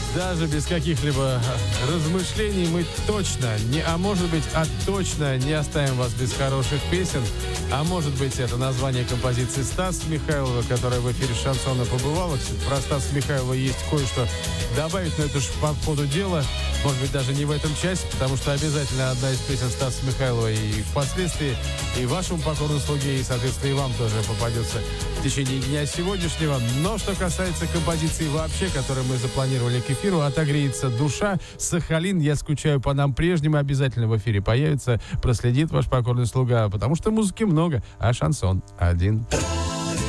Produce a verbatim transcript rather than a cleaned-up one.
Даже без каких-либо размышлений мы точно, не, а может быть, а точно не оставим вас без хороших песен. А может быть, это название композиции Стаса Михайлова, которая в эфире Шансона побывала. Кстати, про Стаса Михайлова есть кое-что добавить, но это же по ходу дела. Может быть, даже не в этом часе, потому что обязательно одна из песен Стаса Михайлова и впоследствии и вашему покорному слуге, и, соответственно, и вам тоже попадется в течение дня сегодняшнего. Но что касается композиции вообще, которую мы запланировали к эфиру, «Отогреется душа», Сахалин, «Я скучаю по нам прежним», обязательно в эфире появится, проследит ваш покорный слуга, потому что музыки много, а шансон один.